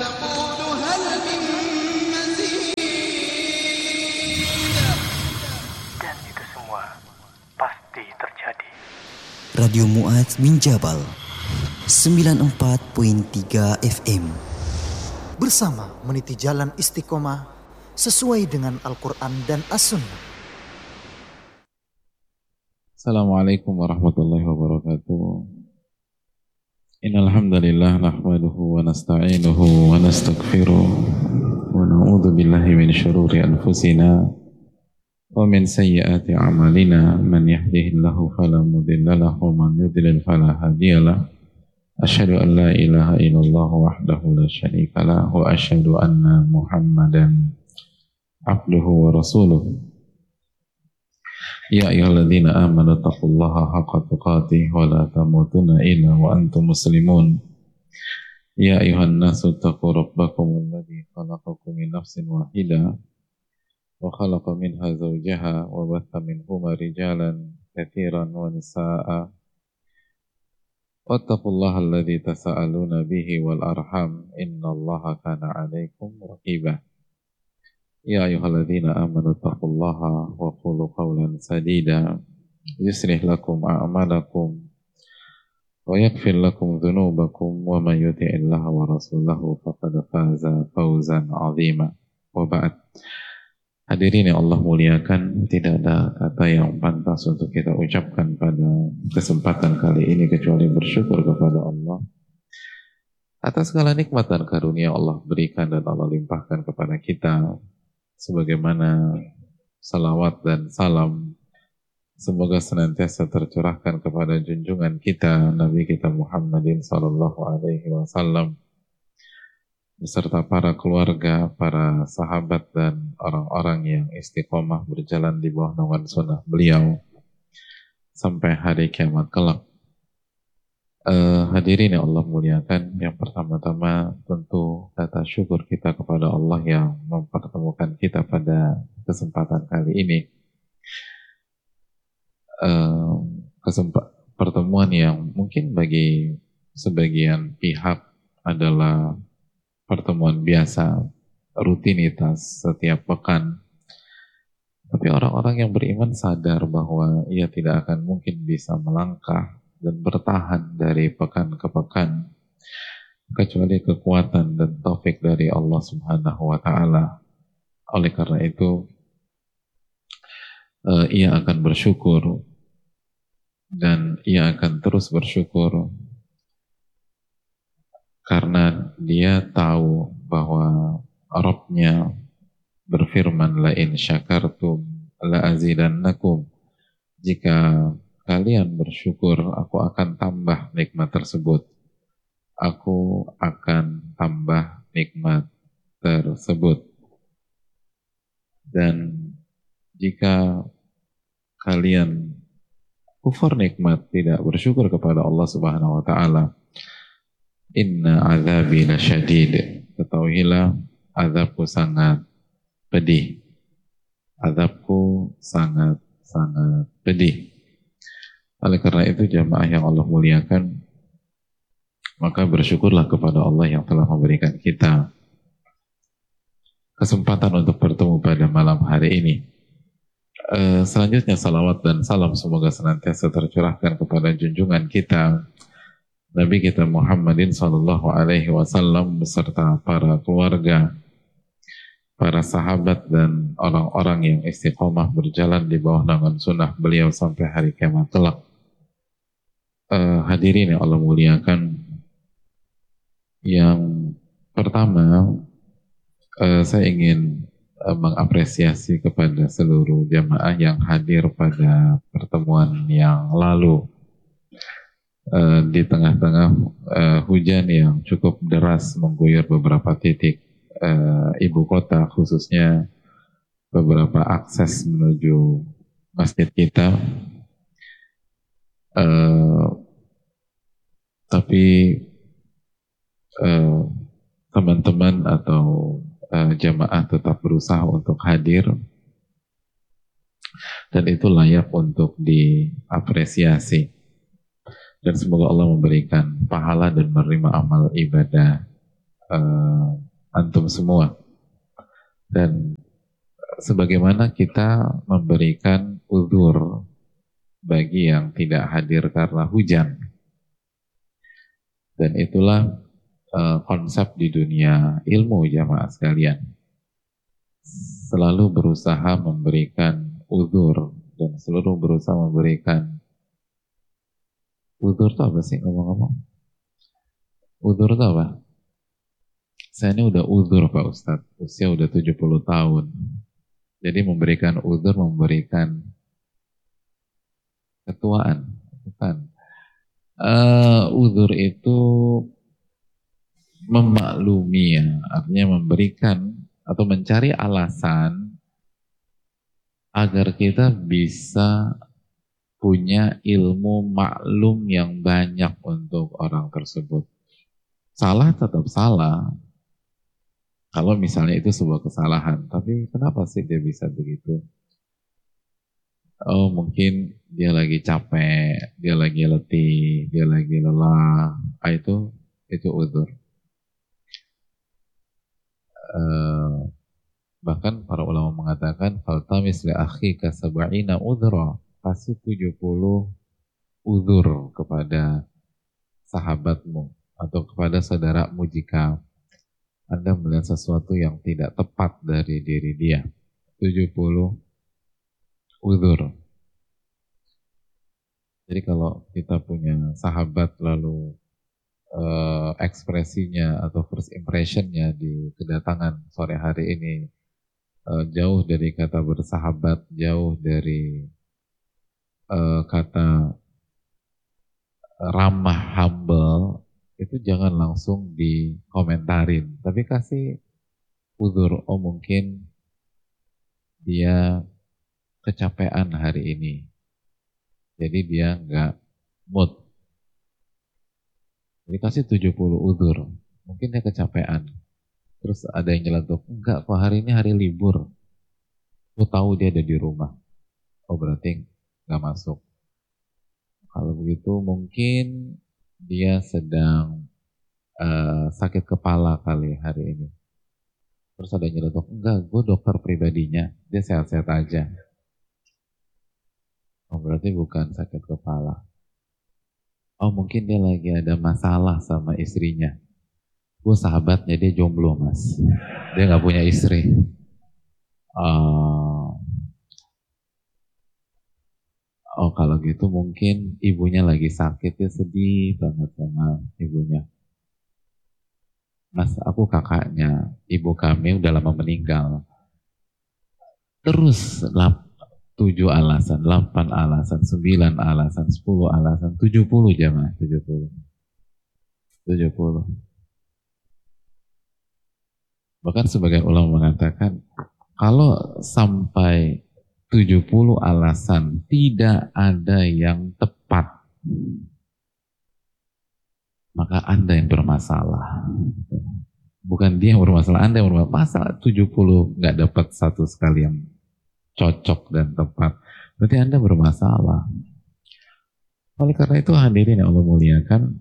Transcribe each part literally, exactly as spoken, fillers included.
Dan itu semua pasti terjadi. Radio Mu'adz bin Jabal sembilan puluh empat koma tiga F M bersama meniti jalan istiqomah sesuai dengan Al-Quran dan As-Sunnah. Assalamualaikum warahmatullahi wabarakatuh. Innal hamdalillah nahmaduhu wa nasta'inuhu wa nastaghfiruh wa na'udzu billahi min shururi anfusina wa min sayyiati a'malina man yahdihillahu fala mudilla lahu wa man yudlil fala hadiyalah. Asyhadu an la ilaha illallah wahdahu la syarika lah wa asyhadu anna Muhammadan abduhu wa rasuluh. Ya ayyuhalladzina amanu taqullaha haqqa tuqatih wa la tamutunna illa wa antum muslimun. Ya ayyuhan nasu taqu rabbakum alladzi khalaqakum min nafsin wahidah wa khalaqa minha zawjaha wa batha minhuma rijalan katsiran wa nisaa'a. Wattaqullaha alladzi tasaaluna bihi wal arham innallaha kana 'alaikum raqiba. Ya ayyuhalladzina amanu taqullaha wa qulu qawlan sadida yuslih lakum a'malakum wa yaghfir lakum dhunubakum wa man yuti'illaha wa rasulahu faqad faza fawzan 'azima. Wa ba'd. Hadirin yang Allah muliakan, tidak ada kata yang pantas untuk kita ucapkan pada kesempatan kali ini kecuali bersyukur kepada Allah atas segala nikmat dan karunia Allah berikan dan Allah limpahkan kepada kita. Sebagaimana salawat dan salam semoga senantiasa tercurahkan kepada junjungan kita Nabi kita Muhammadin sallallahu alaihi wasallam beserta para keluarga, para sahabat dan orang-orang yang istiqomah berjalan di bawah naungan sunnah beliau sampai hari kiamat kelak. Uh, hadirin yang Allah muliakan, yang pertama-tama tentu kata syukur kita kepada Allah yang mempertemukan kita pada kesempatan kali ini. Uh, kesempat, pertemuan yang mungkin bagi sebagian pihak adalah pertemuan biasa, rutinitas setiap pekan. Tapi orang-orang yang beriman sadar bahwa ia tidak akan mungkin bisa melangkah dan bertahan dari pekan ke pekan kecuali kekuatan dan taufik dari Allah Subhanahu wa taala. Oleh karena itu uh, ia akan bersyukur dan ia akan terus bersyukur karena dia tahu bahwa Rabb-nya berfirman, la in syakartum la azidannakum, jika kalian bersyukur, aku akan tambah nikmat tersebut. Aku akan tambah nikmat tersebut. Dan jika kalian kufur nikmat, tidak bersyukur kepada Allah Subhanahu wa taala, inna azabi lasyadid, ketahuilah azabku sangat pedih. Azabku sangat-sangat pedih. Oleh karena itu jamaah yang Allah muliakan, maka bersyukurlah kepada Allah yang telah memberikan kita kesempatan untuk bertemu pada malam hari ini. E, selanjutnya salawat dan salam semoga senantiasa tercurahkan kepada junjungan kita Nabi kita Muhammadin sallallahu alaihi wasallam beserta para keluarga, para sahabat dan orang-orang yang istiqomah berjalan di bawah naungan sunnah beliau sampai hari kiamat kelak. Uh, hadirin yang Allah muliakan, yang pertama uh, saya ingin uh, mengapresiasi kepada seluruh jamaah yang hadir pada pertemuan yang lalu uh, di tengah-tengah uh, hujan yang cukup deras mengguyur beberapa titik uh, ibu kota, khususnya beberapa akses menuju masjid kita. Uh, tapi uh, teman-teman atau uh, jamaah tetap berusaha untuk hadir dan itu layak untuk diapresiasi, dan semoga Allah memberikan pahala dan menerima amal ibadah uh, antum semua. Dan sebagaimana kita memberikan uzur bagi yang tidak hadir karena hujan. Dan itulah uh, konsep di dunia ilmu, jamaah sekalian. Selalu berusaha memberikan uzur dan selalu berusaha memberikan uzur itu apa sih ngomong-ngomong? Uzur itu apa? Saya ini udah uzur Pak Ustadz, usia udah tujuh puluh tahun. Jadi memberikan uzur, memberikan ketuaan, bukan. Uh, uzur itu memaklumi ya, artinya memberikan atau mencari alasan agar kita bisa punya ilmu maklum yang banyak untuk orang tersebut. Salah tetap salah, kalau misalnya itu sebuah kesalahan, tapi kenapa sih dia bisa begitu? Oh mungkin dia lagi capek, dia lagi letih, dia lagi lelah, ah, itu itu uzur. Uh, bahkan para ulama mengatakan faltamis li akhika sab'ina udhra, kasih tujuh puluh uzur kepada sahabatmu atau kepada saudaramu jika Anda melihat sesuatu yang tidak tepat dari diri dia. tujuh puluh uzur. Jadi kalau kita punya sahabat lalu uh, ekspresinya atau first impressionnya di kedatangan sore hari ini uh, jauh dari kata bersahabat, jauh dari uh, kata ramah, humble, itu jangan langsung dikomentarin, tapi kasih uzur. Oh mungkin dia kecapean hari ini, jadi dia nggak mood. Jadi kasih tujuh puluh uzur, mungkin dia kecapean. Terus ada yang nyeletuk, enggak kok hari ini hari libur, aku tahu dia ada di rumah. Oh berarti nggak masuk. Kalau begitu mungkin dia sedang uh, sakit kepala kali hari ini. Terus ada yang nyeletuk, enggak, gue dokter pribadinya, dia sehat-sehat aja. Oh berarti bukan sakit kepala. Oh mungkin dia lagi ada masalah sama istrinya. Gue sahabatnya, dia jomblo mas, dia gak punya istri. uh, Oh kalau gitu mungkin ibunya lagi sakit, dia sedih banget sama ibunya. Mas aku kakaknya, ibu kami udah lama meninggal. Terus lap tujuh alasan, delapan alasan, sembilan alasan, sepuluh alasan, tujuh puluh jamaah, tujuh puluh. tujuh puluh. Bahkan sebagian ulama mengatakan, kalau sampai tujuh puluh alasan tidak ada yang tepat, maka Anda yang bermasalah. Bukan dia yang bermasalah, Anda yang bermasalah. tujuh puluh nggak dapat satu sekali yang cocok dan tepat, berarti Anda bermasalah. Oleh karena itu hadirin yang Allah muliakan,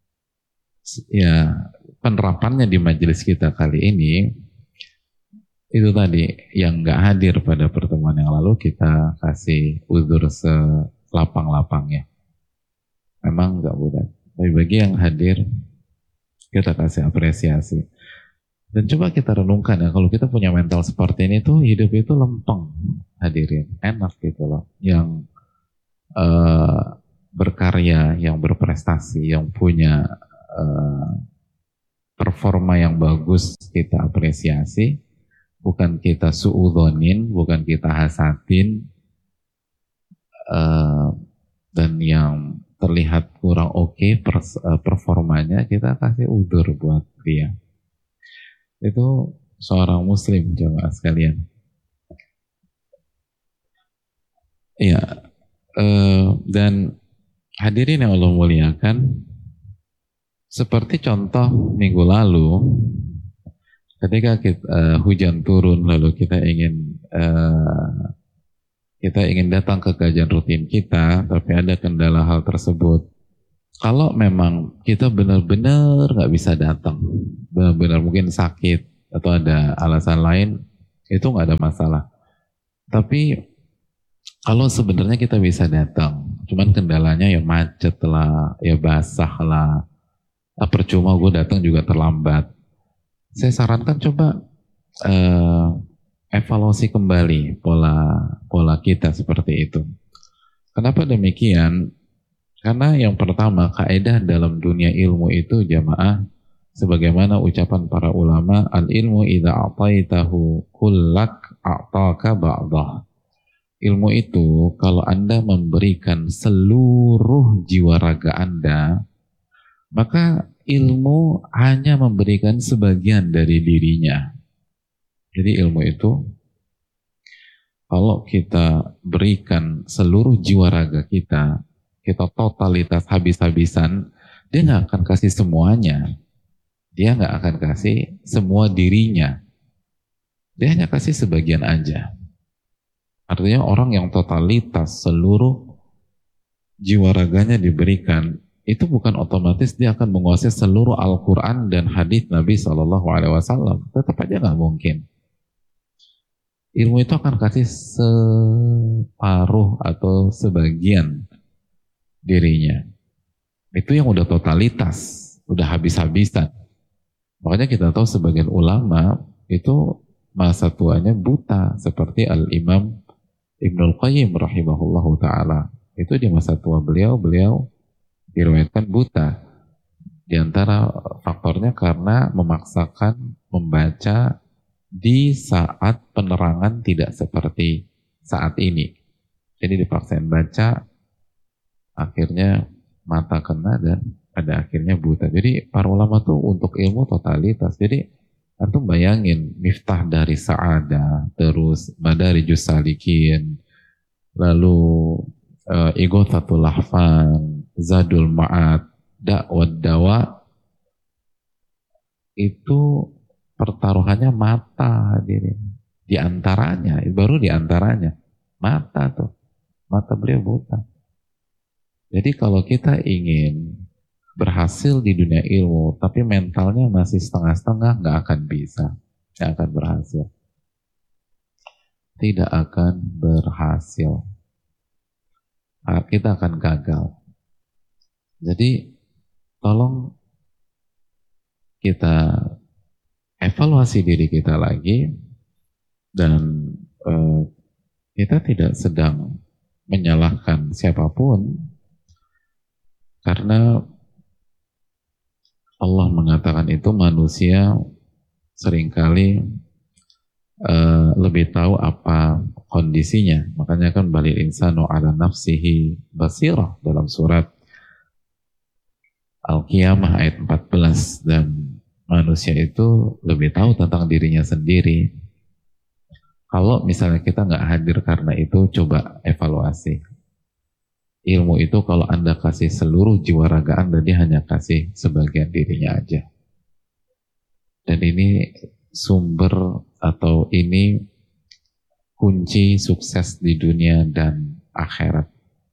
ya penerapannya di majelis kita kali ini itu tadi, yang nggak hadir pada pertemuan yang lalu kita kasih uzur selapang-lapangnya. Memang nggak mudah, tapi bagi yang hadir kita kasih apresiasi. Dan coba kita renungkan ya, kalau kita punya mental seperti ini tuh hidup itu lempeng, hadirin, enak gitu loh. Yang uh, berkarya, yang berprestasi, yang punya uh, performa yang bagus kita apresiasi, bukan kita suudzonin, bukan kita hasadin, uh, dan yang terlihat kurang oke okay, uh, performanya kita kasih uzur buat dia. Itu seorang muslim jemaah sekalian. Iya, eh, dan hadirin yang Allah muliakan, seperti contoh minggu lalu, ketika kita, eh, hujan turun lalu kita ingin eh, kita ingin datang ke kajian rutin kita, tapi ada kendala hal tersebut. Kalau memang kita benar-benar nggak bisa datang, benar-benar mungkin sakit, atau ada alasan lain, itu nggak ada masalah. Tapi kalau sebenarnya kita bisa datang, cuman kendalanya ya macet lah, ya basah lah, nah, percuma gue datang juga terlambat. Saya sarankan coba eh, evaluasi kembali pola pola kita seperti itu. Kenapa demikian? Karena yang pertama, kaidah dalam dunia ilmu itu jamaah, sebagaimana ucapan para ulama, al-ilmu idza a'taitahu kullak a'taka ba'dah. Ilmu itu kalau Anda memberikan seluruh jiwa raga Anda, maka ilmu hanya memberikan sebagian dari dirinya. Jadi ilmu itu kalau kita berikan seluruh jiwa raga kita, kita totalitas habis-habisan, dia nggak akan kasih semuanya. Dia nggak akan kasih semua dirinya. Dia hanya kasih sebagian aja. Artinya orang yang totalitas seluruh jiwa raganya diberikan, itu bukan otomatis dia akan menguasai seluruh Al-Quran dan hadis Nabi shallallahu alaihi wasallam. Tetap aja nggak mungkin. Ilmu itu akan kasih separuh atau sebagian dirinya. Itu yang udah totalitas, udah habis-habisan. Makanya kita tahu sebagian ulama itu masa tuanya buta, seperti Al-Imam Ibnul Qayyim rahimahullahu ta'ala. Itu di masa tua beliau, beliau diriwayatkan buta. Di antara faktornya karena memaksakan membaca di saat penerangan tidak seperti saat ini. Jadi dipaksain baca, akhirnya mata kena dan pada akhirnya buta. Jadi para ulama tuh untuk ilmu totalitas. Jadi antum bayangin Miftah dari Sa'adah, terus Madarijus Salikin, lalu uh, Ighathatul Lahfan, Zadul Ma'ad, Da'wad Dawa, itu pertaruhannya mata hadirin. Di antaranya, baru di antaranya mata tuh. Mata beliau buta. Jadi kalau kita ingin berhasil di dunia ilmu, tapi mentalnya masih setengah-setengah, nggak akan bisa, nggak akan berhasil, tidak akan berhasil, kita akan gagal. Jadi tolong kita evaluasi diri kita lagi, dan eh, kita tidak sedang menyalahkan siapapun, karena Allah mengatakan itu manusia seringkali uh, lebih tahu apa kondisinya. Makanya kan balil insanu ala nafsihi basirah dalam surat Al-Qiyamah ayat empat belas. Dan manusia itu lebih tahu tentang dirinya sendiri. Kalau misalnya kita nggak hadir karena itu, coba evaluasi. Ilmu itu kalau Anda kasih seluruh jiwa raga Anda, dia hanya kasih sebagian dirinya aja. Dan ini sumber atau ini kunci sukses di dunia dan akhirat.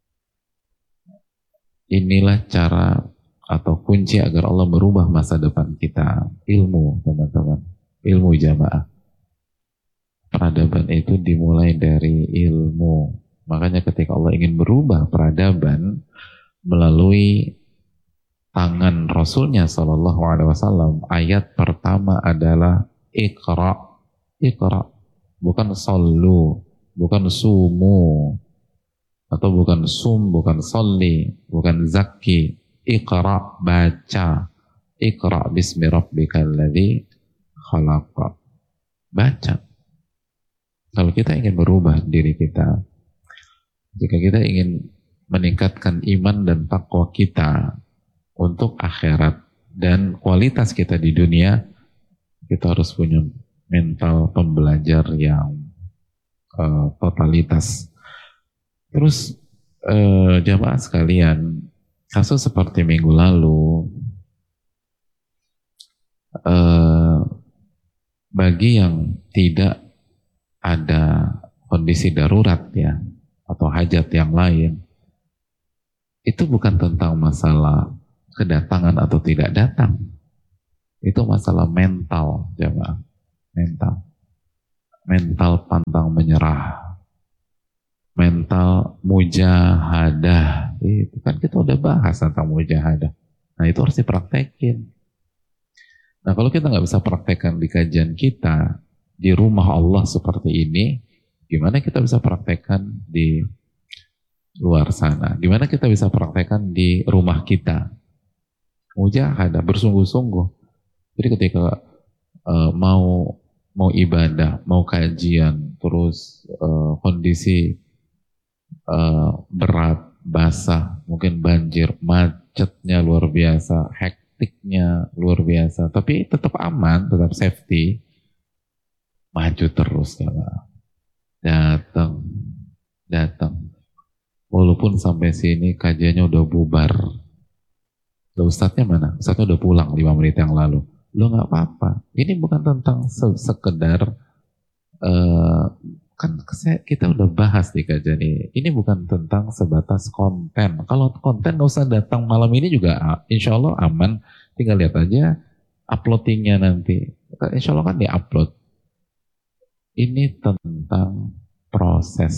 Inilah cara atau kunci agar Allah merubah masa depan kita. Ilmu, teman-teman. Ilmu jamaah. Peradaban itu dimulai dari ilmu. Makanya ketika Allah ingin merubah peradaban melalui tangan Rasulnya Shallallahu Alaihi Wasallam, ayat pertama adalah Iqra, Iqra, bukan sallu, bukan sumu, atau bukan sum, bukan salli, bukan zakki. Iqra, baca. Iqra bismi rabbikal ladzi khalaq. Baca. Kalau kita ingin merubah diri kita, jika kita ingin meningkatkan iman dan takwa kita untuk akhirat dan kualitas kita di dunia, kita harus punya mental pembelajar yang uh, totalitas. Terus uh, jamaah sekalian, kasus seperti minggu lalu, uh, bagi yang tidak ada kondisi darurat ya, atau hajat yang lain, itu bukan tentang masalah kedatangan atau tidak datang. Itu masalah mental, jemaah. mental pantang menyerah, mental mujahadah. Itu kan kita udah bahas tentang mujahadah. Nah itu harus dipraktekin. Nah kalau kita nggak bisa praktekkan di kajian kita, di rumah Allah seperti ini, gimana kita bisa praktekkan di luar sana? Gimana kita bisa praktekkan di rumah kita? Mujahadah, bersungguh-sungguh. Jadi ketika uh, mau mau ibadah, mau kajian, terus uh, kondisi uh, berat, basah, mungkin banjir, macetnya luar biasa, hektiknya luar biasa, tapi tetap aman, tetap safety, maju terus ya Pak. Datang, datang. Walaupun sampai sini kajiannya udah bubar. Loh, ustadznya mana? Ustadznya udah pulang lima menit yang lalu. Lo nggak apa-apa. Ini bukan tentang sekedar uh, kan kita udah bahas di kajian ini. Ini bukan tentang sebatas konten. Kalau konten nggak usah datang malam ini juga, insya Allah aman. Tinggal lihat aja uploadingnya nanti. Insya Allah kan di-upload. Ini tentang proses,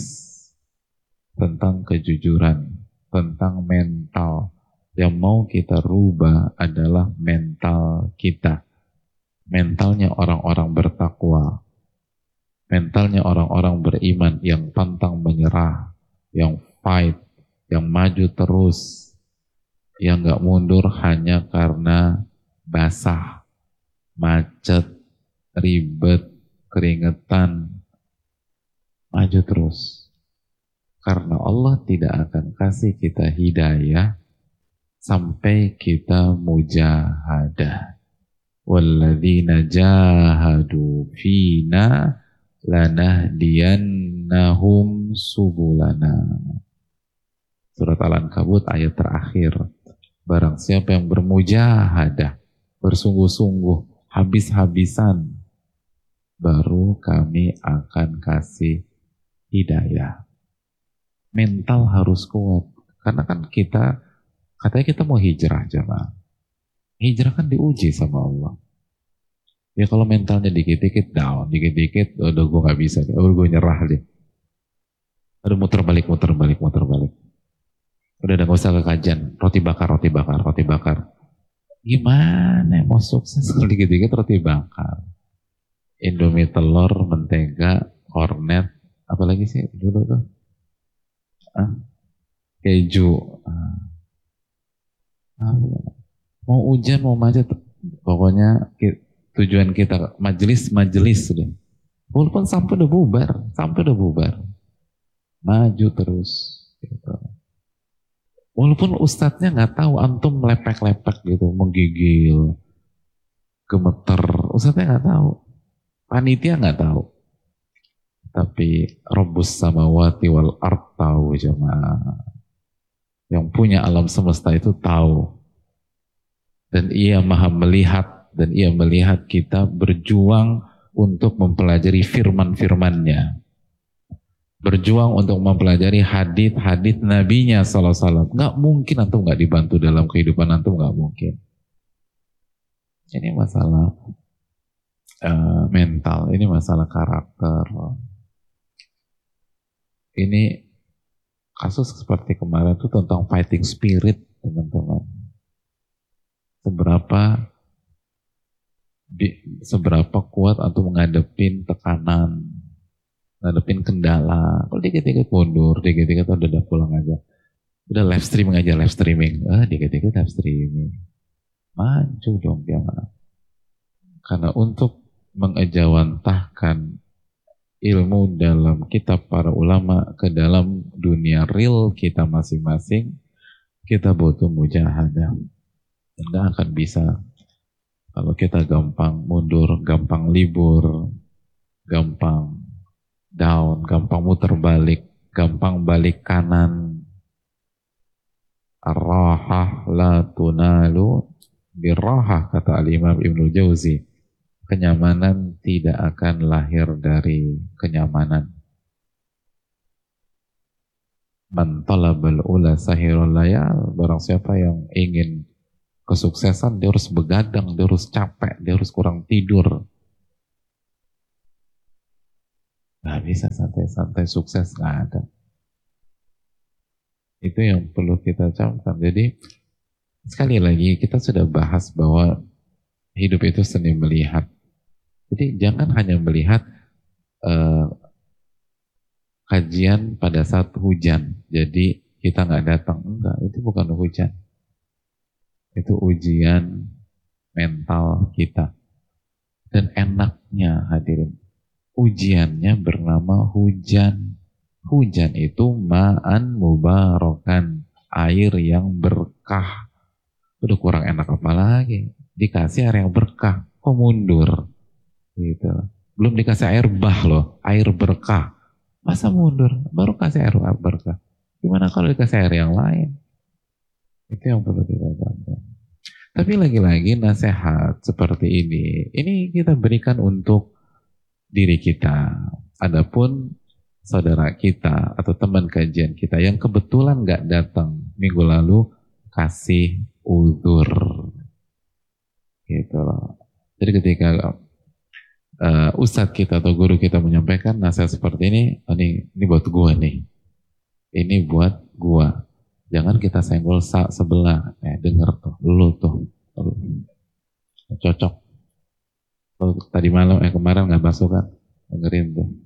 tentang kejujuran, tentang mental. Yang mau kita rubah adalah mental kita. Mentalnya orang-orang bertakwa. Mentalnya orang-orang beriman yang pantang menyerah, yang fight, yang maju terus, yang gak mundur hanya karena basah, macet, ribet, keringetan. Maju terus. Karena Allah tidak akan kasih kita hidayah sampai kita mujahadah. Walladzina jahadu fina lanahdiyannahum subulana. Surat Al-Ankabut ayat terakhir. Barang siapa yang bermujahadah, bersungguh-sungguh, habis-habisan, baru kami akan kasih hidayah. Mental harus kuat. Karena kan kita katanya kita mau hijrah jemaah. Hijrah kan diuji sama Allah. Ya kalau mentalnya dikit-dikit down, dikit-dikit, udah gue gak bisa, udah gue nyerah deh. Udah muter balik, muter balik, muter balik. Udah gak usah ke kajian, roti bakar, roti bakar, roti bakar. Gimana mau sukses kalau dikit-dikit roti bakar? Indomie telur, mentega, kornet, apalagi sih dulu tuh? Ah, keju. Ah. Mau hujan, mau macet, pokoknya tujuan kita majelis-majelis sudah. Walaupun sampai udah bubar, sampai udah bubar, maju terus. Gitu. Walaupun ustadznya nggak tahu, antum lepek-lepek gitu, menggigil, gemeter, ustadznya nggak tahu, panitia nggak tahu, tapi Rabbus samawati wal ard tahu jemaah. Yang punya alam semesta itu tahu. Dan ia maha melihat. Dan ia melihat kita berjuang untuk mempelajari firman-firmannya. Berjuang untuk mempelajari hadith-hadith nabinya sallallahu alaihi wasallam. Nggak mungkin antum nggak dibantu dalam kehidupan antum, nggak mungkin. Ini masalah uh, mental. Ini masalah karakter. Ini kasus seperti kemarin itu tentang fighting spirit, teman-teman. Seberapa di, seberapa kuat antum menghadapin tekanan, menghadapin kendala. Kalau dikit-dikit mundur, dikit-dikit udah, udah pulang aja. Udah live streaming aja, live streaming. Ah, dikit-dikit live streaming. Maju dong jangan. Karena untuk mengejawantahkan ilmu dalam kitab para ulama ke dalam dunia real kita masing-masing, kita butuh mujahadah. Nggak akan bisa kalau kita gampang mundur, gampang libur, gampang down, gampang muter balik, gampang balik kanan. Ar-rahah la tunalu birrahah, kata Al-Imam Ibnu Jauzi. Kenyamanan tidak akan lahir dari kenyamanan. Man talabal ula sahirul layal. Barang siapa yang ingin kesuksesan, dia harus begadang, dia harus capek, dia harus kurang tidur. Nggak bisa santai-santai sukses, nggak ada. Itu yang perlu kita camkan. Jadi sekali lagi kita sudah bahas bahwa hidup itu seni melihat. Jadi jangan hanya melihat uh, kajian pada saat hujan. Jadi kita nggak datang. Enggak, itu bukan hujan. Itu ujian mental kita. Dan enaknya hadirin, ujiannya bernama hujan. Hujan itu ma'an mubarakan, air yang berkah. Udah kurang enak apa lagi? Dikasih air yang berkah, kok mundur? Gitu. Belum dikasih air bah loh, air berkah. Masa mundur? Baru kasih air berkah. Gimana kalau dikasih air yang lain? Itu yang perlu kita camkan. Tapi lagi-lagi nasihat seperti ini, ini kita berikan untuk diri kita. Adapun saudara kita atau teman kajian kita yang kebetulan gak datang minggu lalu, kasih uzur. Gitu loh. Jadi ketika uh, ustadz kita atau guru kita menyampaikan nasihat seperti ini, oh, ini, ini buat gua nih. Ini buat gua. Jangan kita senggol sa sebelah. Eh, denger tuh, lu tuh. Lu. Cocok. Lu, tadi malam, eh kemarin gak masuk kan? Dengerin tuh.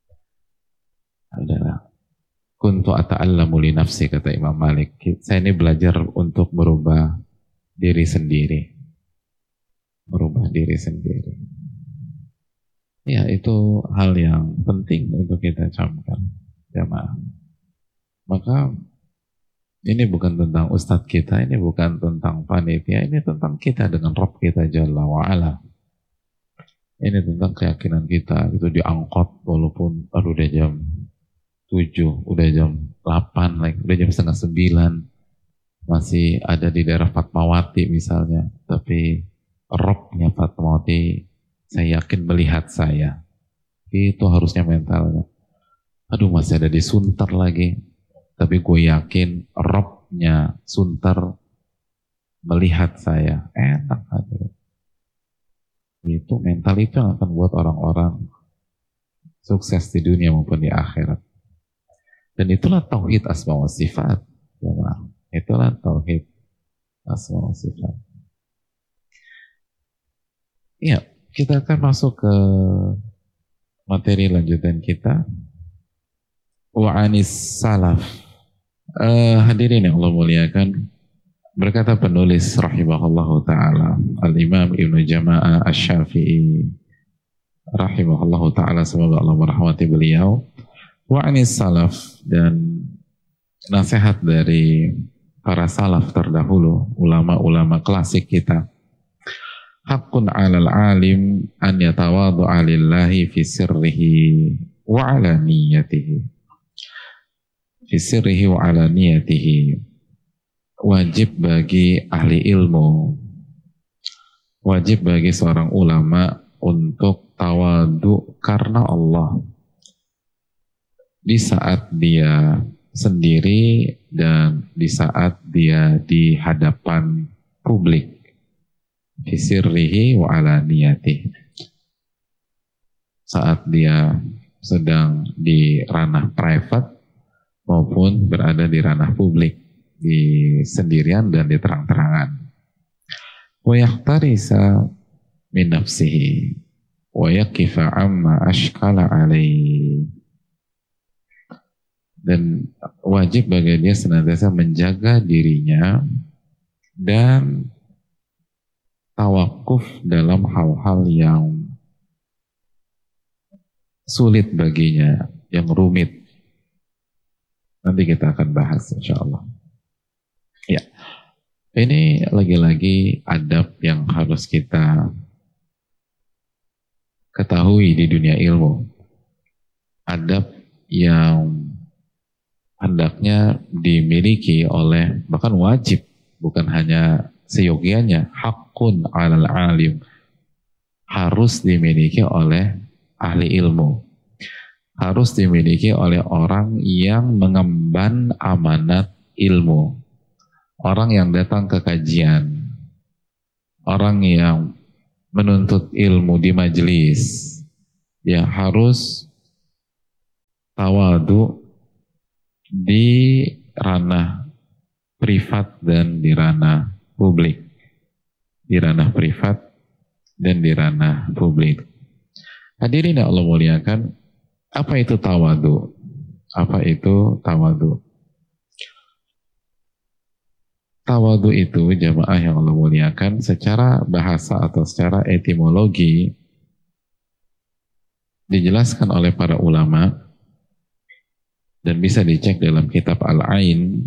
Adalah kuntu ata'allamu li nafsi, kata Imam Malik. Saya ini belajar untuk merubah diri sendiri. Merubah diri sendiri. Ya, itu hal yang penting untuk kita camkan, jamaah. Maka ini bukan tentang ustadz kita, ini bukan tentang panitia, ini tentang kita dengan Rabb kita Jalla wa'ala. Ini tentang keyakinan kita, itu diangkut walaupun aduh udah jam tujuh, udah jam delapan, like, udah jam setengah sembilan, masih ada di daerah Fatmawati misalnya, tapi Robnya Fatmawati saya yakin melihat saya. Itu harusnya mentalnya. Aduh masih ada di Sunter lagi, tapi gue yakin Robnya Sunter melihat saya. Enak aja. Itu mental itu yang akan buat orang-orang sukses di dunia maupun di akhirat. Dan itulah tauhid asma wa sifat. Ya, itulah tauhid asma wa sifat. Iya, kita akan masuk ke materi lanjutan kita. Wa anis salaf. Uh, hadirin yang Allah muliakan, berkata penulis rahimahullahu ta'ala, Al-Imam Ibnu Jama'ah Asy-Syafi'i rahimahullahu ta'ala, semoga Allah merahmati beliau. Wa anis salaf, dan nasihat dari para salaf terdahulu, ulama-ulama klasik kita. Haqqun 'alal 'alim an yatawadhu'a lillahi fi sirrihi wa 'alaniyatihi. Fi sirrihi wa 'alaniyatihi. Wajib bagi ahli ilmu, wajib bagi seorang ulama untuk tawadu karena Allah di saat dia sendiri dan di saat dia di hadapan publik. Fisirrihi wa alaniyatih. Saat dia sedang di ranah private maupun berada di ranah publik, di sendirian dan di terang-terangan. Wa yahtarisa min nafsihi wa yakifa amma ashkala alaihi. Dan wajib bagi dia senantiasa menjaga dirinya dan tawakuf dalam hal-hal yang sulit baginya, yang rumit. Nanti kita akan bahas insyaallah. Ya, ini lagi-lagi adab yang harus kita ketahui di dunia ilmu. Adab yang hendaknya dimiliki oleh, bahkan wajib, bukan hanya seyogianya, haqqun 'alal 'alim, harus dimiliki oleh ahli ilmu, harus dimiliki oleh orang yang mengemban amanat ilmu, orang yang datang ke kajian, orang yang menuntut ilmu di majelis. Dia harus tawadu di ranah privat dan di ranah publik. Di ranah privat dan di ranah publik. Hadirin yang Allah muliakan, apa itu tawadu? Apa itu tawadu? Tawadu itu, jamaah yang Allah muliakan, secara bahasa atau secara etimologi dijelaskan oleh para ulama dan bisa dicek dalam kitab Al-Ain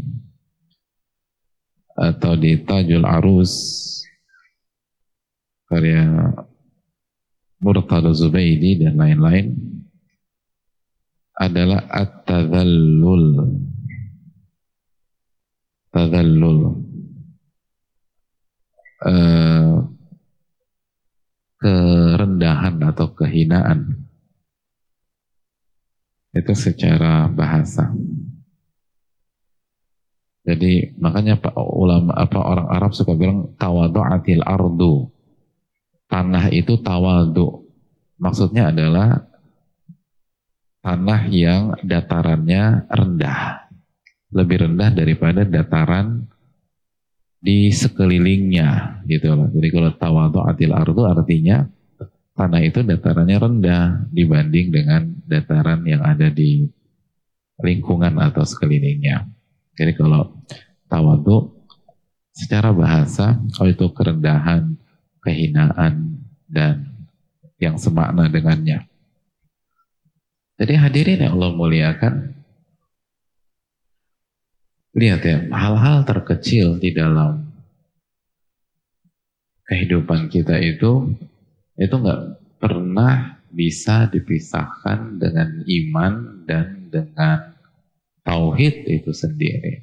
atau di Tajul Arus karya Murtada Zubaidi dan lain-lain, adalah at-tadhallul. Tadhallul. Uh, kerendahan atau kehinaan. Itu secara bahasa. Jadi makanya Pak ulama apa orang Arab suka bilang tawadu'atil ardu. Tanah itu tawadu. Maksudnya adalah tanah yang datarannya rendah. Lebih rendah daripada dataran di sekelilingnya. Gitu loh. Jadi kalau tawadu'atil ardu artinya tanah itu datarannya rendah dibanding dengan dataran yang ada di lingkungan atau sekelilingnya. Jadi kalau tawadu secara bahasa, kalau itu kerendahan, kehinaan, dan yang semakna dengannya. Jadi hadirin yang Allah muliakan, lihat ya, hal-hal terkecil di dalam kehidupan kita itu, itu nggak pernah bisa dipisahkan dengan iman dan dengan tauhid itu sendiri.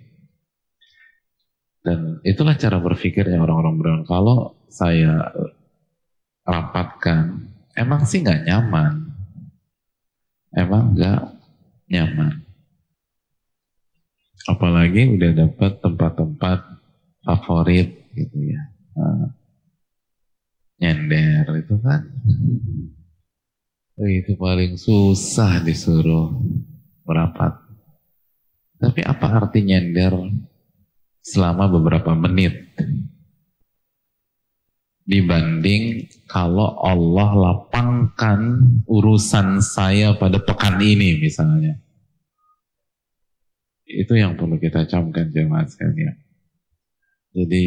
Dan itulah cara berpikirnya orang-orang beriman. Kalau saya rapatkan, emang sih nggak nyaman. Emang nggak nyaman. Apalagi udah dapat tempat-tempat favorit gitu ya. Nah, nyender itu kan. Itu paling susah disuruh merapat. Tapi apa arti nyender selama beberapa menit dibanding kalau Allah lapangkan urusan saya pada pekan ini misalnya. Itu yang perlu kita camkan jemaah sekalian. Jadi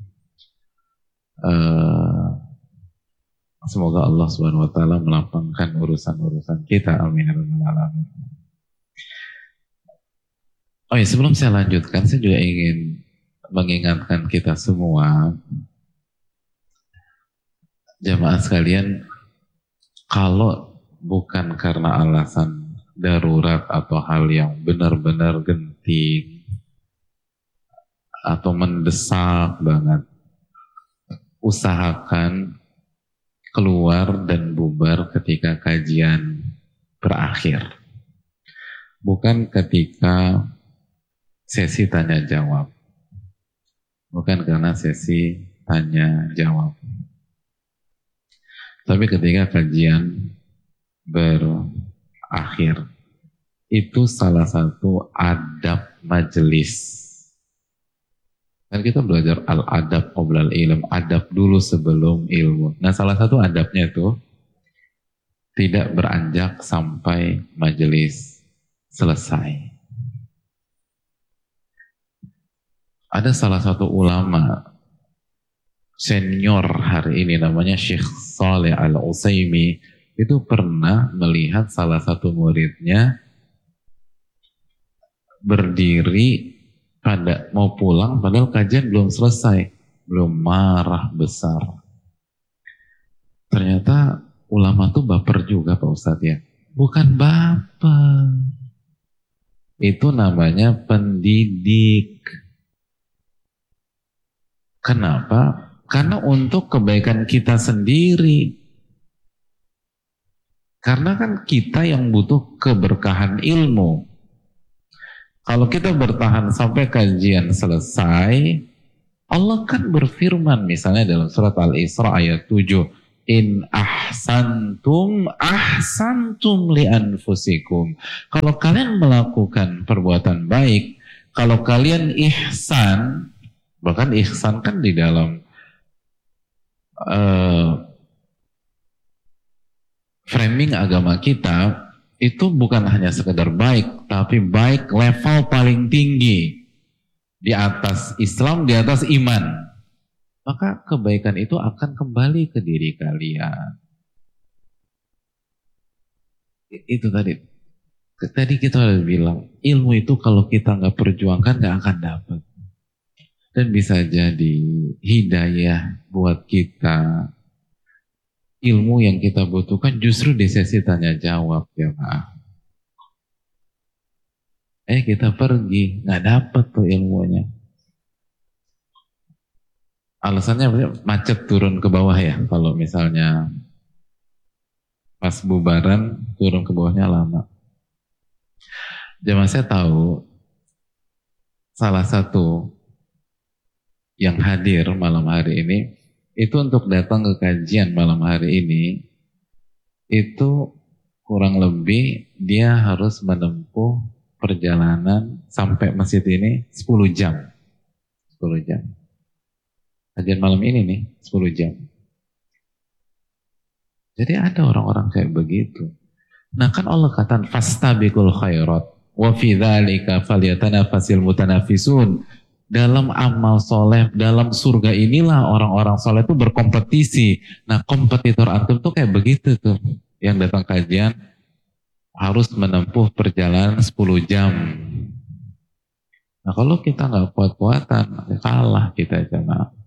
uh, semoga Allah Subhanahu wa taala melapangkan urusan-urusan kita. Amin ya rabbal alamin. Oh ya, sebelum saya lanjutkan, saya juga ingin mengingatkan kita semua, jamaah sekalian, kalau bukan karena alasan darurat atau hal yang benar-benar genting atau mendesak banget, usahakan keluar dan bubar ketika kajian berakhir. Bukan ketika sesi tanya jawab. Bukan karena sesi tanya jawab. Tapi ketika kajian berakhir, itu salah satu adab majelis. Kan kita belajar al-adab qoblal ilm, adab dulu sebelum ilmu. Nah, salah satu adabnya itu tidak beranjak sampai majelis selesai. Ada salah satu ulama senior hari ini namanya Syekh Shalih Al-Utsaimin, itu pernah melihat salah satu muridnya berdiri pada mau pulang padahal kajian belum selesai, belum, marah besar. Ternyata ulama tuh baper juga Pak Ustadz ya. Bukan baper, itu namanya pendidik. Kenapa? Karena untuk kebaikan kita sendiri. Karena kan kita yang butuh keberkahan ilmu. Kalau kita bertahan sampai kajian selesai, Allah kan berfirman misalnya dalam surat Al-Isra ayat tujuh, In ahsantum ahsantum li anfusikum. Kalau kalian melakukan perbuatan baik, kalau kalian ihsan, bahkan ihsan kan di dalam uh, framing agama kita itu bukan hanya sekedar baik, tapi baik level paling tinggi, di atas Islam, di atas iman. Maka kebaikan itu akan kembali ke diri kalian. Itu tadi. Tadi kita udah bilang, ilmu itu kalau kita nggak perjuangkan nggak akan dapat. Dan bisa jadi hidayah buat kita. Ilmu yang kita butuhkan justru di sesi tanya jawab, ya maaf. Eh kita pergi, nggak dapat tuh ilmunya. Alasannya macet turun ke bawah ya, kalau misalnya pas bubaran turun ke bawahnya lama. Jamaah saya tahu salah satu yang hadir malam hari ini itu untuk datang ke kajian malam hari ini itu kurang lebih dia harus menempuh perjalanan sampai masjid ini sepuluh jam. sepuluh jam. Kajian malam ini nih sepuluh jam. Jadi ada orang-orang kayak begitu. Nah kan Allah kata fastabiqul khairat wa fi dzalika falyatanafasil mutanafisun. Dalam amal soleh, dalam surga inilah orang-orang soleh itu berkompetisi. Nah kompetitor antum tuh kayak begitu tuh. Yang datang kajian harus menempuh perjalanan sepuluh jam. Nah kalau kita nggak kuat-kuatan, kalah kita jemaah.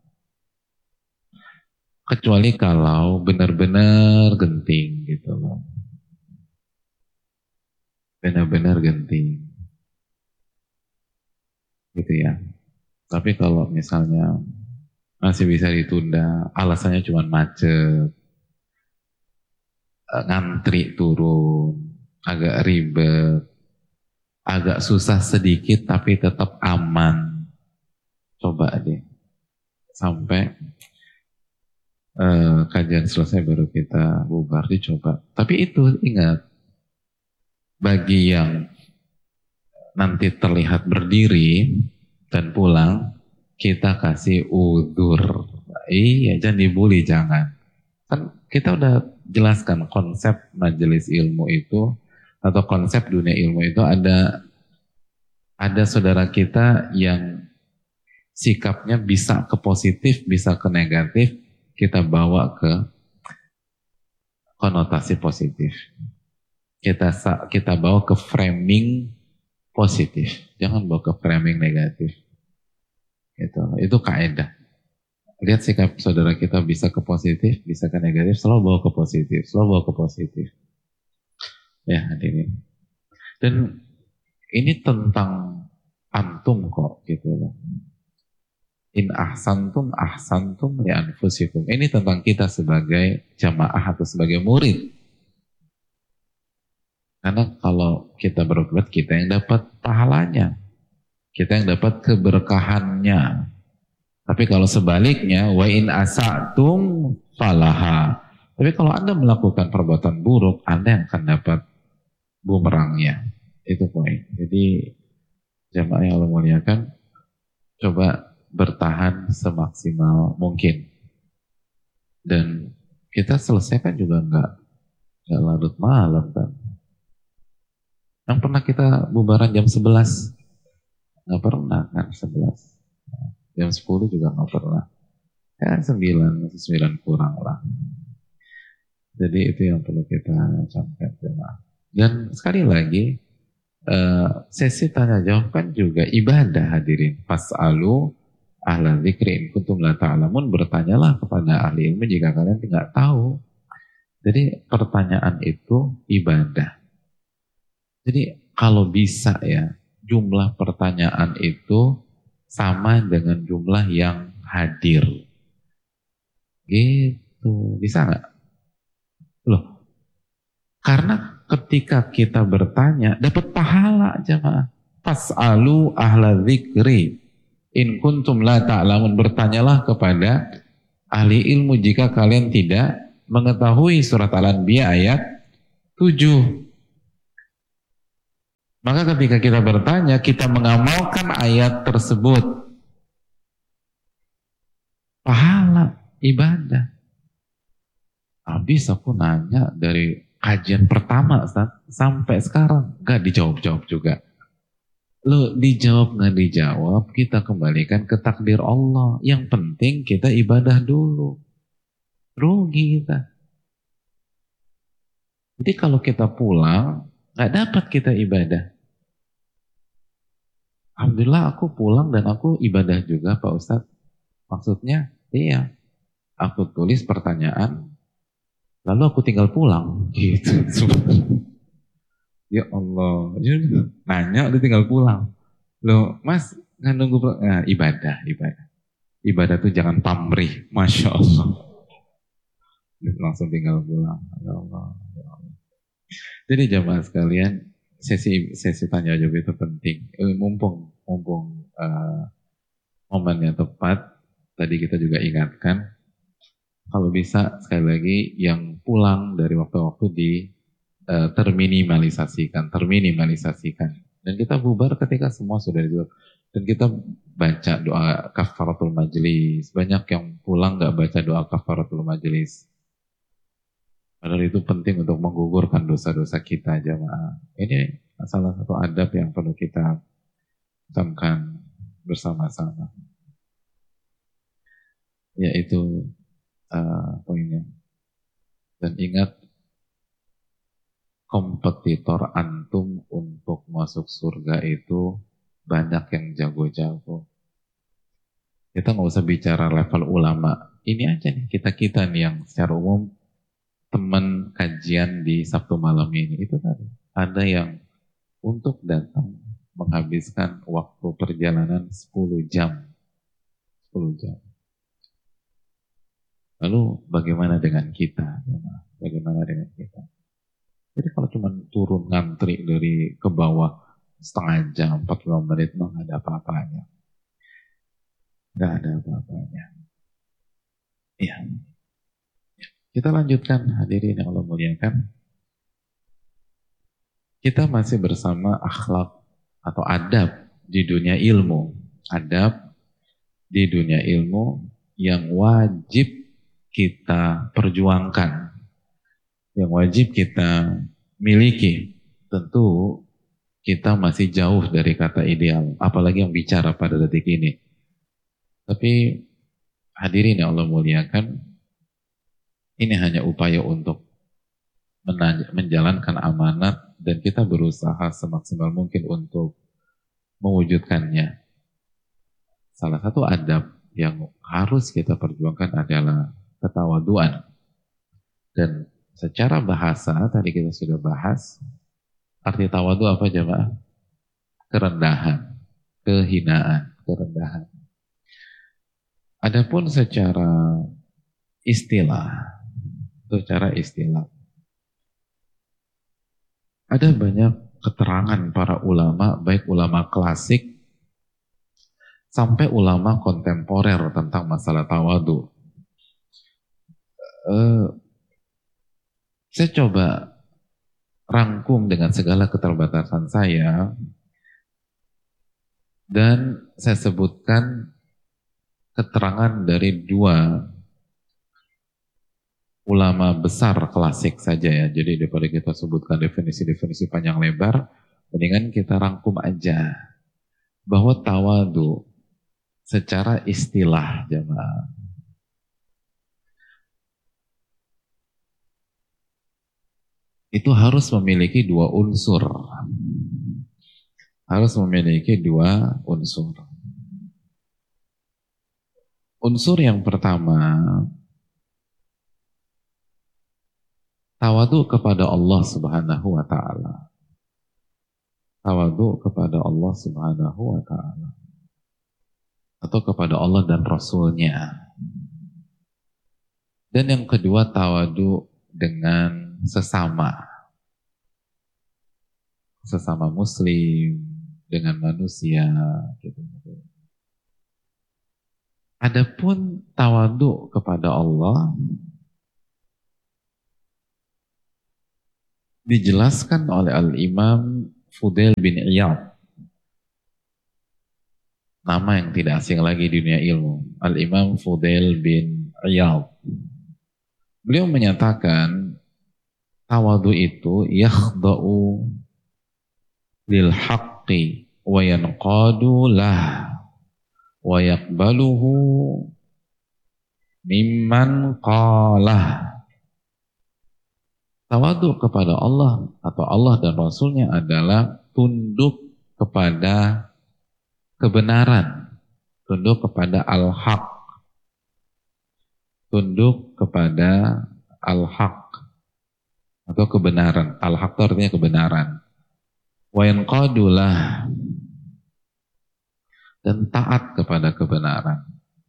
Kecuali kalau benar-benar genting gitu loh. Benar-benar genting. Gitu ya. Tapi kalau misalnya masih bisa ditunda, alasannya cuma macet, ngantri turun, agak ribet, agak susah sedikit tapi tetap aman. Coba deh. Sampai Uh, kajian selesai baru kita bubar, dicoba. Tapi itu ingat, bagi yang nanti terlihat berdiri dan pulang, kita kasih udzur. Iya, jangan dibully, jangan. Kan kita udah jelaskan konsep majelis ilmu itu atau konsep dunia ilmu itu ada ada saudara kita yang sikapnya bisa ke positif, bisa ke negatif. Kita bawa ke konotasi positif. Kita kita bawa ke framing positif. Jangan bawa ke framing negatif. Itu itu kaidah. Lihat sikap saudara kita bisa ke positif, bisa ke negatif, selalu bawa ke positif, selalu bawa ke positif. Ya, hadirin. Dan ini tentang antum kok gitu loh. In ahsantum ahsantum li anfusikum. Ini tentang kita sebagai jamaah atau sebagai murid. Karena kalau kita berbuat, kita yang dapat pahalanya. Kita yang dapat keberkahannya. Tapi kalau sebaliknya, wa in asa'tum falaha. Tapi kalau Anda melakukan perbuatan buruk, Anda yang akan dapat bumerangnya. Itu poin. Jadi jamaah yang Allah muliakan, coba bertahan semaksimal mungkin. Dan kita selesaikan juga enggak, enggak larut malam kan. Yang pernah kita bubaran jam sebelas? Enggak pernah kan sebelas. Jam sepuluh juga enggak pernah. Ya sembilan, sembilan kurang lah. Jadi itu yang perlu kita sampaikan. Dan sekali lagi, uh, sesi tanya jawab kan juga ibadah hadirin. Fas'alu ahla dzikri in kuntum la ta'lamun, bertanyalah kepada ahli ilmu jika kalian tidak tahu. Jadi pertanyaan itu ibadah. Jadi kalau bisa ya, jumlah pertanyaan itu sama dengan jumlah yang hadir. Gitu, bisa nggak? Loh, karena ketika kita bertanya dapat pahala jemaah. Fas'alu ahla dzikri in kuntum la ta'lamun, bertanyalah kepada ahli ilmu jika kalian tidak mengetahui surat Al-Anbiya ayat tujuh. Maka ketika kita bertanya, kita mengamalkan ayat tersebut. Pahala, ibadah. Habis aku nanya dari kajian pertama Ustaz, sampai sekarang gak dijawab-jawab juga. Lo dijawab gak dijawab, kita kembalikan ke takdir Allah. Yang penting kita ibadah dulu. Rugi kita. Jadi kalau kita pulang, gak dapat kita ibadah. Alhamdulillah aku pulang dan aku ibadah juga Pak Ustadz. Maksudnya, iya. Aku tulis pertanyaan, lalu aku tinggal pulang. Gitu. Ya Allah. Nanya udah tinggal pulang. Loh mas, nggak nunggu nah, ibadah, ibadah. Ibadah tuh jangan pamrih. Masya Allah. Langsung tinggal pulang. Ya Allah. Ya Allah. Jadi jamaah sekalian, sesi sesi tanya jawab itu penting. Eh, mumpung mumpung uh, momennya tepat, tadi kita juga ingatkan, kalau bisa sekali lagi yang pulang dari waktu-waktu di uh, terminimalisasikan, terminimalisasikan. Dan kita bubar ketika semua sudah dijawab. Dan kita baca doa kafaratul majlis. Banyak yang pulang nggak baca doa kafaratul majlis. Padahal itu penting untuk menggugurkan dosa-dosa kita, jamaah. Ini salah satu adab yang perlu kita camkan bersama-sama. Yaitu uh, poinnya. Dan ingat, kompetitor antum untuk masuk surga itu banyak yang jago-jago. Kita nggak usah bicara level ulama. Ini aja nih, kita-kita nih yang secara umum teman kajian di Sabtu malam ini, itu tadi ada yang untuk datang menghabiskan waktu perjalanan sepuluh jam. sepuluh jam. Lalu bagaimana dengan kita? Bagaimana dengan kita? Jadi kalau cuma turun ngantri dari ke bawah setengah jam, empat puluh menit, mah nggak ada apa-apanya. Nggak ada apa-apanya. Iya. Kita lanjutkan, hadirin yang Allah muliakan. Kita masih bersama akhlak atau adab di dunia ilmu. Adab di dunia ilmu yang wajib kita perjuangkan, yang wajib kita miliki. Tentu kita masih jauh dari kata ideal, apalagi yang bicara pada detik ini. Tapi hadirin yang Allah muliakan, ini hanya upaya untuk menjalankan amanat dan kita berusaha semaksimal mungkin untuk mewujudkannya. Salah satu adab yang harus kita perjuangkan adalah ketawaduan. Dan secara bahasa, tadi kita sudah bahas, arti tawadu apa jemaah? Kerendahan, kehinaan, kerendahan. Adapun secara istilah, secara istilah, ada banyak keterangan para ulama, baik ulama klasik sampai ulama kontemporer tentang masalah tawadu. Uh, saya coba rangkum dengan segala keterbatasan saya dan saya sebutkan keterangan dari dua ulama besar klasik saja ya. Jadi daripada kita sebutkan definisi-definisi panjang lebar, mendingan kita rangkum aja bahwa tawadu secara istilah jemaah itu harus memiliki dua unsur. Harus memiliki dua unsur. Unsur yang pertama, tawadu kepada Allah Subhanahu wa taala. Tawadu kepada Allah Subhanahu wa taala. Atau kepada Allah dan Rasul-Nya. Dan yang kedua, tawadu dengan sesama. Sesama muslim, dengan manusia gitu. Adapun tawadu kepada Allah dijelaskan oleh Al-Imam Fudail bin Iyad, nama yang tidak asing lagi di dunia ilmu, Al-Imam Fudail bin Iyad. Beliau menyatakan tawadu itu yakhda'u lil haqqi wa yanqadu lah wa yaqbaluhu mimman qalah. Tawadu kepada Allah atau Allah dan Rasulnya adalah tunduk kepada kebenaran, tunduk kepada al-haq, tunduk kepada al-haq atau kebenaran. Al-haq itu artinya kebenaran. Wa yanqadulah, dan taat kepada kebenaran.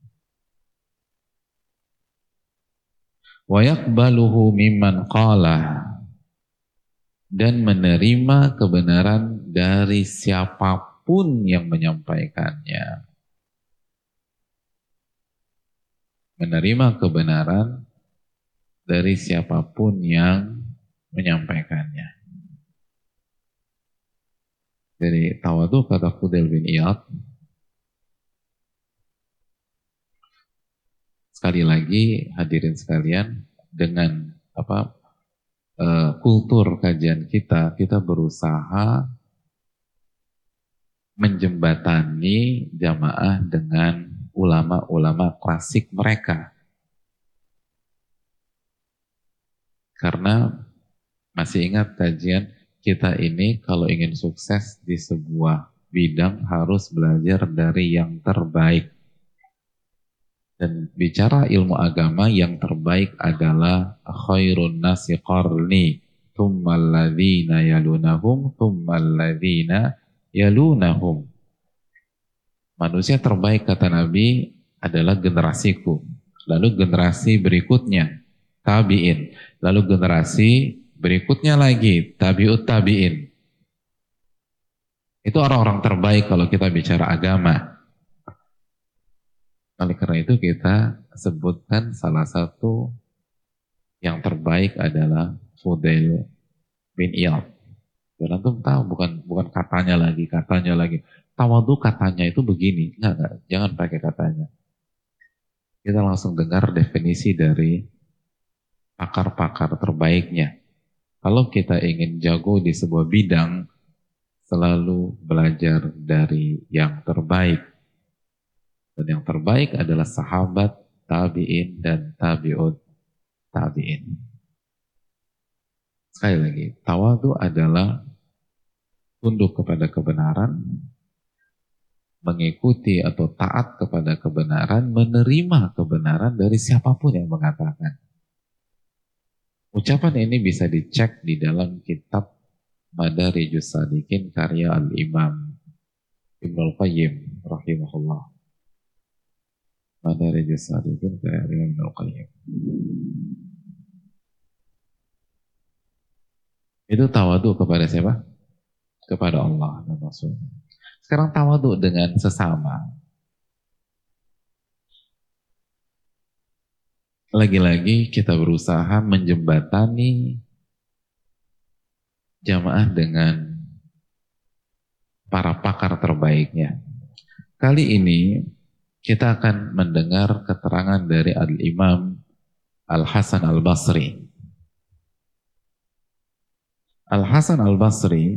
Wa yaqbaluhu mimman qala, dan menerima kebenaran dari siapapun yang menyampaikannya. Menerima kebenaran dari siapapun yang menyampaikannya. Dari tawadu kata Fudail bin Iyad, sekali lagi hadirin sekalian, dengan apa uh, kultur kajian kita, kita berusaha menjembatani jamaah dengan ulama-ulama klasik mereka. Karena masih ingat kajian kita ini, kalau ingin sukses di sebuah bidang harus belajar dari yang terbaik. Dan bicara ilmu agama, yang terbaik adalah khairun nasi qarni thummal ladzina yalunahum thummal ladzina yalunahum. Manusia terbaik kata Nabi adalah generasiku, lalu generasi berikutnya tabi'in, lalu generasi berikutnya lagi tabi'ut tabi'in. Itu orang-orang terbaik kalau kita bicara agama. Oleh karena itu kita sebutkan salah satu yang terbaik adalah Fudail bin Iyad. Dan antum tahu, bukan bukan katanya lagi, katanya lagi. Tawadu katanya itu begini. Enggak, enggak, jangan pakai katanya. Kita langsung dengar definisi dari pakar-pakar terbaiknya. Kalau kita ingin jago di sebuah bidang, selalu belajar dari yang terbaik. Dan yang terbaik adalah sahabat, tabi'in, dan tabi'ut tabi'in. Sekali lagi, tawadu adalah tunduk kepada kebenaran, mengikuti atau taat kepada kebenaran, menerima kebenaran dari siapapun yang mengatakan. Ucapan ini bisa dicek di dalam kitab Madarijus Salikin karya Al-Imam Ibnul Qayyim rahimahullah. Madarijus Salikin karya Al-Imam Ibnul Qayyim. Itu tawadu kepada siapa? Kepada Allah dan Rasul. Sekarang tawadu dengan sesama. Lagi-lagi kita berusaha menjembatani jamaah dengan para pakar terbaiknya. Kali ini kita akan mendengar keterangan dari Al-Imam Al-Hasan Al-Basri. Al-Hasan Al-Basri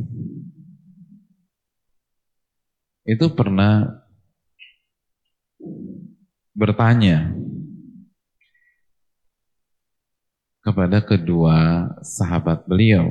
itu pernah bertanya kepada kedua sahabat beliau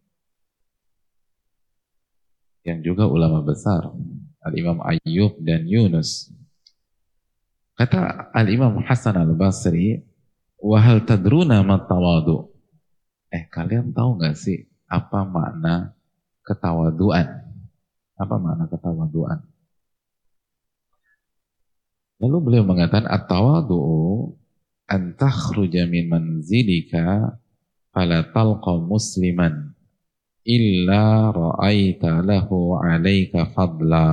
yang juga ulama besar, Al-Imam Ayyub dan Yunus. Kata Al-Imam Hasan Al-Basri, "Wa hal tadruna ma tawadu?" Eh, kalian tahu nggak sih apa makna ketawaduan? Apa makna ketawaduan? Lalu beliau mengatakan, "At-tawadu'u an takhruja min manzilika fala talqa musliman illa ra'aita lahu 'alaika fadla."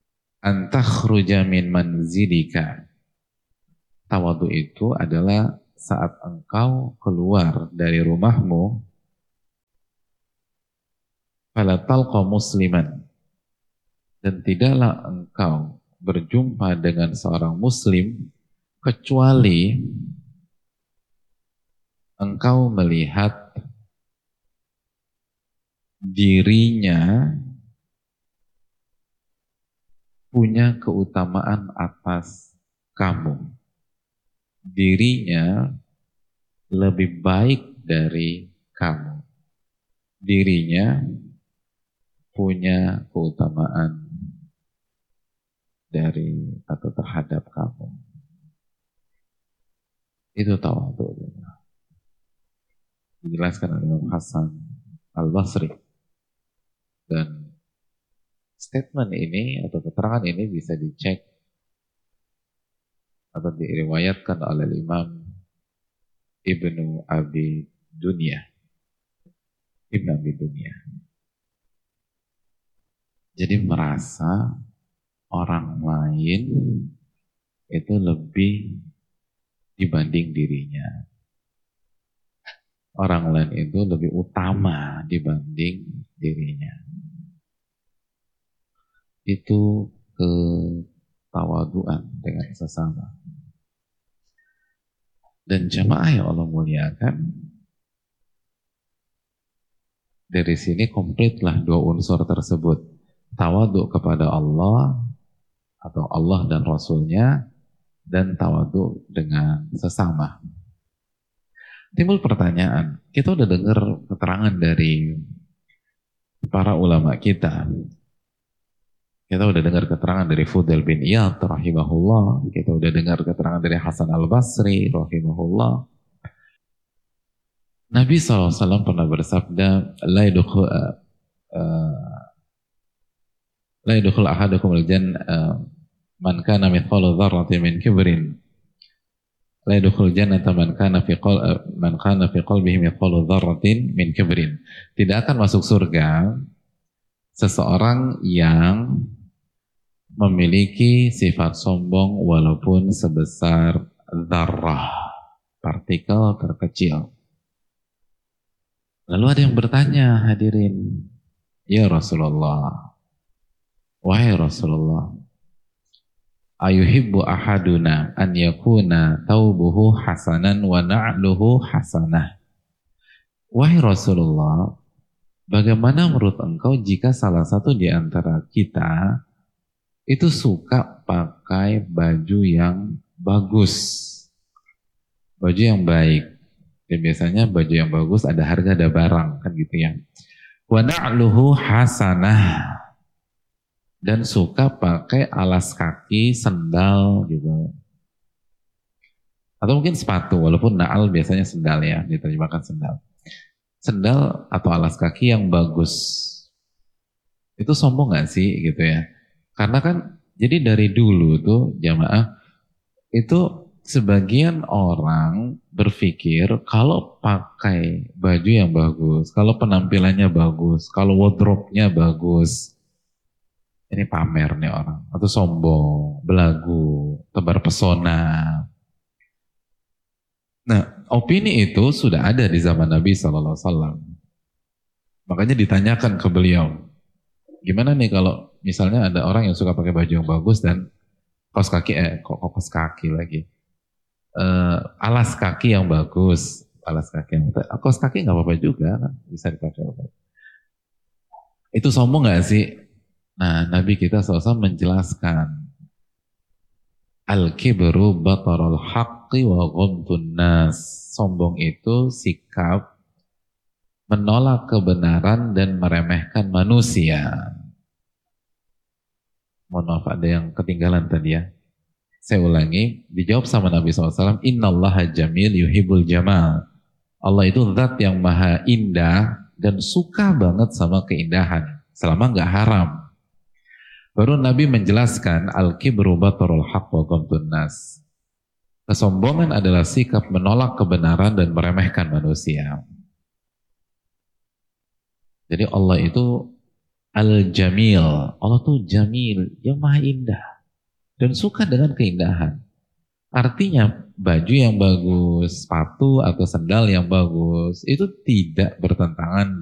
An takhruja min manzilika. Tawadu itu adalah saat engkau keluar dari rumahmu, fala talqa musliman, dan tidaklah engkau berjumpa dengan seorang muslim kecuali engkau melihat dirinya punya keutamaan atas kamu. Dirinya lebih baik dari kamu. Dirinya punya keutamaan dari atau terhadap kamu. Itu tawadhu. Dijelaskan oleh Imam Hasan Al-Basri. Dan statement ini atau keterangan ini bisa dicek atau diriwayatkan oleh Imam Ibnu Abi Dunya. Ibnu Abi Dunya. Jadi merasa orang lain itu lebih dibanding dirinya. Orang lain itu lebih utama dibanding dirinya. Itu ketawaduan dengan sesama. Dan jamaah yang Allah muliakan, dari sini komplitlah dua unsur tersebut. Tawadhu kepada Allah atau Allah dan Rasulnya, dan tawadhu dengan sesama. Timbul pertanyaan, kita udah dengar keterangan dari para ulama kita. Kita udah dengar keterangan dari Fudail bin Iyad rahimahullah. Kita udah dengar keterangan dari Hasan Al-Basri rahimahullah. Nabi shallallahu alaihi wasallam pernah bersabda, La yadkhul uh, uh, La yadkhul ahadukum al-jannah uh, man kana mithqala dzarratin min kibrin. La yadkhul jannata man kana fi qal uh, man kana fi qalbihi mithqala dzarratin min kibrin. Tidak akan masuk surga seseorang yang memiliki sifat sombong walaupun sebesar dzarrah, partikel terkecil. Lalu ada yang bertanya, hadirin, ya Rasulullah, wahai Rasulullah, ayuhibbu ahaduna an yakuna taubuhu hasanan wa na'luhu hasanah. Wahai Rasulullah, bagaimana menurut engkau jika salah satu di antara kita itu suka pakai baju yang bagus, baju yang baik? Dan biasanya baju yang bagus ada harga, ada barang, kan gitu ya. Wa na'luhu hasanah, dan suka pakai alas kaki, sendal gitu. Atau mungkin sepatu, walaupun na'al biasanya sendal ya, diterjemahkan sendal. Sendal atau alas kaki yang bagus. Itu sombong gak sih gitu ya? Karena kan jadi dari dulu tuh jamaah itu sebagian orang berpikir kalau pakai baju yang bagus, kalau penampilannya bagus, kalau wardrobe-nya bagus, ini pamer nih orang, atau sombong, belagu, tebar pesona. Nah, opini itu sudah ada di zaman Nabi shallallahu alaihi wasallam. Makanya ditanyakan ke beliau, gimana nih kalau misalnya ada orang yang suka pakai baju yang bagus dan kaos kaki, eh kok kaos kaki lagi, Uh, alas kaki yang bagus, alas kaki yang kaos kaki nggak apa-apa juga kan, bisa dipakai. Itu sombong nggak sih? Nah, Nabi kita shallallahu alaihi wasallam menjelaskan, al-kibru batarul haqqi wa ghamtun nas. Sombong itu sikap menolak kebenaran dan meremehkan manusia. Mohon maaf ada yang ketinggalan tadi ya. Saya ulangi, dijawab sama Nabi shallallahu alaihi wasallam, innallaha jamil yuhibbul jamal. Allah itu zat yang maha indah dan suka banget sama keindahan, selama nggak haram. Baru Nabi menjelaskan, al-kibru batarul haqq wa ghamtun nas. Kesombongan adalah sikap menolak kebenaran dan meremehkan manusia. Jadi Allah itu al-jamil. Allah tuh jamil, yang maha indah dan suka dengan keindahan. Artinya baju yang bagus, sepatu atau sendal yang bagus itu tidak bertentangan